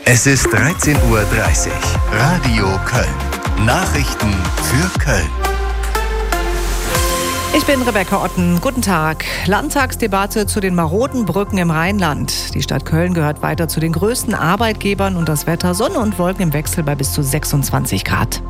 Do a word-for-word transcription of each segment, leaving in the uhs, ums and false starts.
Es ist dreizehn Uhr dreißig. Radio Köln. Nachrichten für Köln. Ich bin Rebecca Otten. Guten Tag. Landtagsdebatte zu den maroden Brücken im Rheinland. Die Stadt Köln gehört weiter zu den größten Arbeitgebern und das Wetter Sonne und Wolken im Wechsel bei bis zu sechsundzwanzig Grad.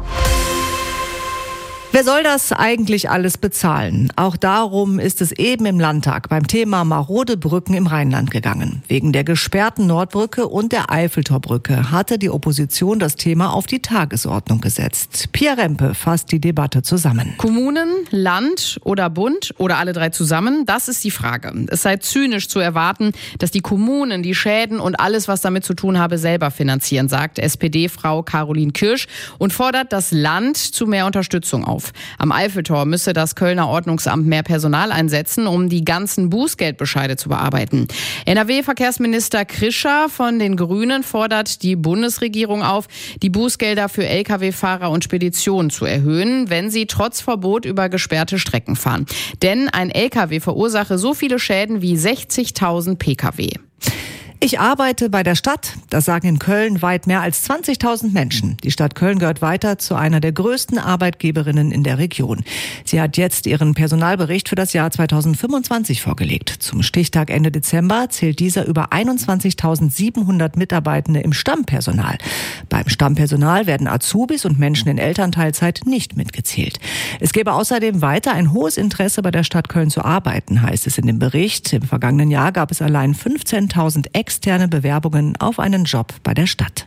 Wer soll das eigentlich alles bezahlen? Auch darum ist es eben im Landtag beim Thema marode Brücken im Rheinland gegangen. Wegen der gesperrten Nordbrücke und der Eiffeltorbrücke hatte die Opposition das Thema auf die Tagesordnung gesetzt. Pia Rempe fasst die Debatte zusammen. Kommunen, Land oder Bund oder alle drei zusammen? Das ist die Frage. Es sei zynisch zu erwarten, dass die Kommunen die Schäden und alles, was damit zu tun habe, selber finanzieren, sagt S P D-Frau Caroline Kirsch und fordert das Land zu mehr Unterstützung auf. Am Eiffeltor müsse das Kölner Ordnungsamt mehr Personal einsetzen, um die ganzen Bußgeldbescheide zu bearbeiten. N R W-Verkehrsminister Krischer von den Grünen fordert die Bundesregierung auf, die Bußgelder für L K W-Fahrer und Speditionen zu erhöhen, wenn sie trotz Verbot über gesperrte Strecken fahren. Denn ein L K W verursache so viele Schäden wie sechzigtausend P K W. Ich arbeite bei der Stadt. Das sagen in Köln weit mehr als zwanzigtausend Menschen. Die Stadt Köln gehört weiter zu einer der größten Arbeitgeberinnen in der Region. Sie hat jetzt ihren Personalbericht für das Jahr zweitausendfünfundzwanzig vorgelegt. Zum Stichtag Ende Dezember zählt dieser über einundzwanzigtausendsiebenhundert Mitarbeitende im Stammpersonal. Beim Stammpersonal werden Azubis und Menschen in Elternteilzeit nicht mitgezählt. Es gäbe außerdem weiter ein hohes Interesse bei der Stadt Köln zu arbeiten, heißt es in dem Bericht. Im vergangenen Jahr gab es allein fünfzehntausend externe Bewerbungen auf einen Job bei der Stadt.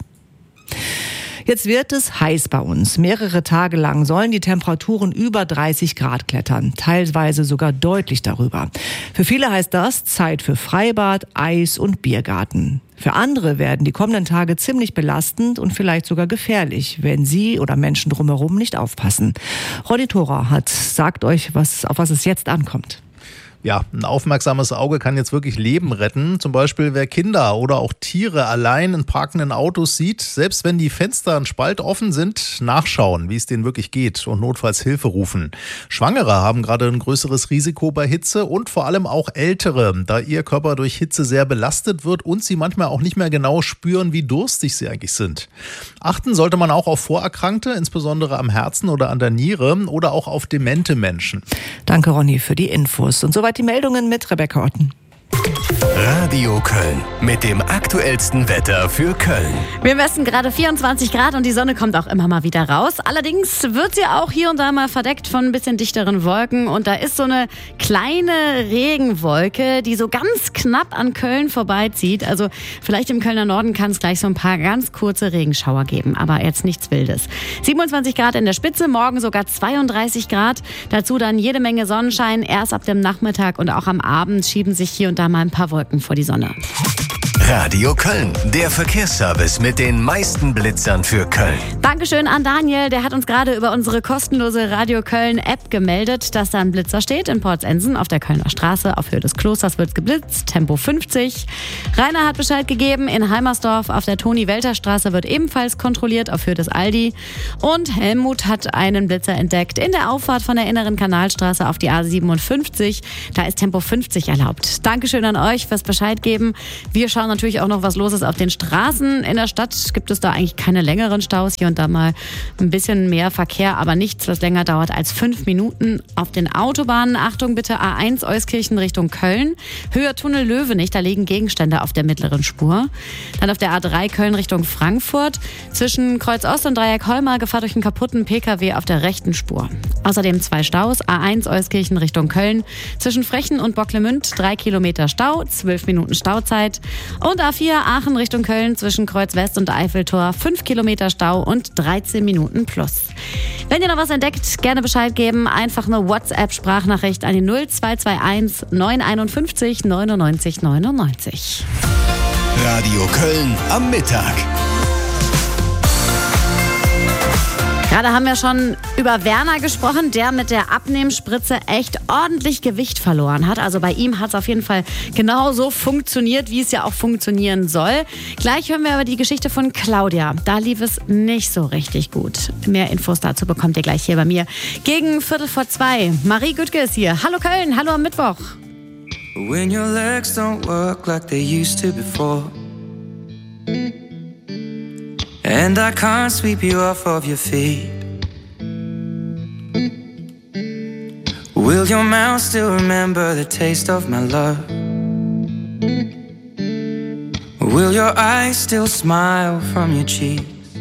Jetzt wird es heiß bei uns. Mehrere Tage lang sollen die Temperaturen über dreißig Grad klettern, teilweise sogar deutlich darüber. Für viele heißt das Zeit für Freibad, Eis und Biergarten. Für andere werden die kommenden Tage ziemlich belastend und vielleicht sogar gefährlich, wenn Sie oder Menschen drumherum nicht aufpassen. Ronny Thora hat sagt euch, was, auf was es jetzt ankommt. Ja, ein aufmerksames Auge kann jetzt wirklich Leben retten. Zum Beispiel, wer Kinder oder auch Tiere allein in parkenden Autos sieht, selbst wenn die Fenster ein Spalt offen sind, nachschauen, wie es denen wirklich geht und notfalls Hilfe rufen. Schwangere haben gerade ein größeres Risiko bei Hitze und vor allem auch Ältere, da ihr Körper durch Hitze sehr belastet wird und sie manchmal auch nicht mehr genau spüren, wie durstig sie eigentlich sind. Achten sollte man auch auf Vorerkrankte, insbesondere am Herzen oder an der Niere oder auch auf demente Menschen. Danke, Ronny, für die Infos. Und soweit die Meldungen mit Rebecca Otten. Radio Köln mit dem aktuellsten Wetter für Köln. Wir messen gerade vierundzwanzig Grad und die Sonne kommt auch immer mal wieder raus. Allerdings wird sie auch hier und da mal verdeckt von ein bisschen dichteren Wolken. Und da ist so eine kleine Regenwolke, die so ganz knapp an Köln vorbeizieht. Also vielleicht im Kölner Norden kann es gleich so ein paar ganz kurze Regenschauer geben, aber jetzt nichts Wildes. siebenundzwanzig Grad in der Spitze, morgen sogar zweiunddreißig Grad. Dazu dann jede Menge Sonnenschein. Erst ab dem Nachmittag und auch am Abend schieben sich hier und da mal ein paar Wolken vor die Sonne. Radio Köln, der Verkehrsservice mit den meisten Blitzern für Köln. Dankeschön an Daniel, der hat uns gerade über unsere kostenlose Radio Köln App gemeldet, dass da ein Blitzer steht in Portsensen auf der Kölner Straße. Auf Höhe des Klosters wird geblitzt, Tempo fünfzig. Rainer hat Bescheid gegeben, in Heimersdorf auf der Toni-Welter-Straße wird ebenfalls kontrolliert auf Höhe des Aldi. Und Helmut hat einen Blitzer entdeckt in der Auffahrt von der inneren Kanalstraße auf die A siebenundfünfzig. Da ist Tempo fünfzig erlaubt. Dankeschön an euch fürs Bescheid geben. Wir schauen natürlich auch noch, was los ist auf den Straßen. In der Stadt gibt es da eigentlich keine längeren Staus. Hier und da mal ein bisschen mehr Verkehr, aber nichts, was länger dauert als fünf Minuten. Auf den Autobahnen, Achtung bitte, A eins Euskirchen Richtung Köln. Höhe Tunnel Löwenich, da liegen Gegenstände auf der mittleren Spur. Dann auf der A drei Köln Richtung Frankfurt. Zwischen Kreuz Ost und Dreieck Holmar Gefahr durch einen kaputten P K W auf der rechten Spur. Außerdem zwei Staus. A eins Euskirchen Richtung Köln. Zwischen Frechen und Bocklemünd drei Kilometer Stau, zwölf Minuten Stauzeit. Und A vier Aachen Richtung Köln zwischen Kreuz West und Eiffeltor fünf Kilometer Stau und dreizehn Minuten plus. Wenn ihr noch was entdeckt, gerne Bescheid geben. Einfach eine WhatsApp-Sprachnachricht an die null zwei zwei eins neun fünf eins neunundneunzig neunundneunzig. Radio Köln am Mittag. Gerade haben wir schon über Werner gesprochen, der mit der Abnehmspritze echt ordentlich Gewicht verloren hat. Also bei ihm hat es auf jeden Fall genauso funktioniert, wie es ja auch funktionieren soll. Gleich hören wir aber die Geschichte von Claudia. Da lief es nicht so richtig gut. Mehr Infos dazu bekommt ihr gleich hier bei mir. Gegen Viertel vor zwei. Marie Güttke ist hier. Hallo Köln, hallo am Mittwoch. When your legs don't work like they used to before, and I can't sweep you off of your feet. Will your mouth still remember the taste of my love? Will your eyes still smile from your cheek?